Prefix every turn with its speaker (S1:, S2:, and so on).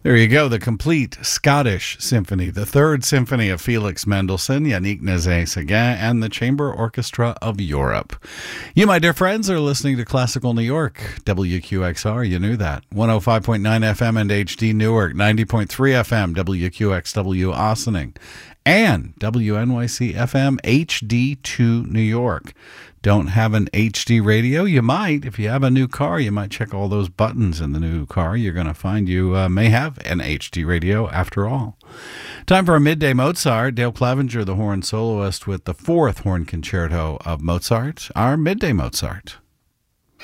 S1: There you go, the complete Scottish Symphony, the Third Symphony of Felix Mendelssohn, Yannick Nézet-Séguin, and the Chamber Orchestra of Europe. You, my dear friends, are listening to Classical New York, WQXR, you knew that. 105.9 FM and HD Newark, 90.3 FM, WQXW Ossining, and WNYC FM HD2 New York. Don't have an HD radio? You might. If you have a new car, you might check all those buttons in the new car. You're going to find you may have an HD radio after all. Time for our Midday Mozart. Dale Clavinger, the horn soloist with the fourth horn concerto of Mozart, our Midday Mozart.